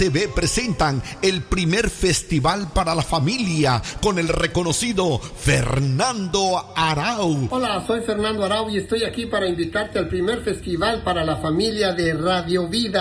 TV presentan el primer festival para la familia con el reconocido Fernando Arau. Hola, soy Fernando Arau y estoy aquí para invitarte al primer festival para la familia de Radio Vida.